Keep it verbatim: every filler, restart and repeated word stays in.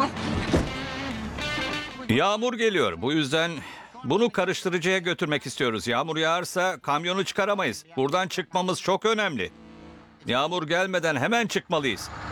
Yağmur geliyor. Bu yüzden bunu karıştırıcıya götürmek istiyoruz. Yağmur yağarsa kamyonu çıkaramayız. Buradan çıkmamız çok önemli. Yağmur gelmeden hemen çıkmalıyız.